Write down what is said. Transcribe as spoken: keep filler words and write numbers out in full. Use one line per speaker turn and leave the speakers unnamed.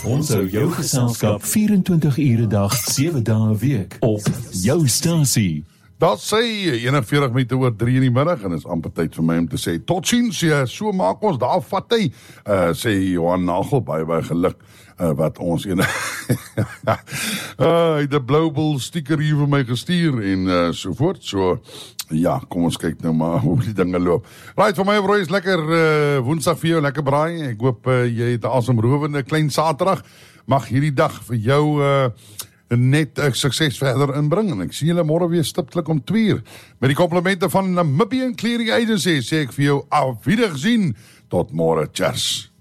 Ons hou jou geselskap vyf en twintig ure 'n dag, sewe dae 'n week op jou stasie.
Dat sê eenenveertig minute oor drie in die middag en is amper tyd vir my om te sê tot ziens, ja, so maak ons daar vat hy, uh, sê Johan Nagel, baie baie geluk, uh, wat ons ene, uh, hy het 'n blou bil sticker hier vir my gestuur en uh, so voort, so, ja, kom ons kyk nou maar hoe die dinge loop. Right, vir my broer is lekker uh, woensdag vir jou, lekker braai, ek hoop uh, jy het 'n asemrowende klein Saterdag, mag hierdie dag vir jou uh, net uh, sukses verder inbring, en ek sien julle môre weer stiptelik om twee uur, met die komplimente van Namibian Clearing Agency, sê ek vir jou, auf Wiedersehen, tot môre, cheers.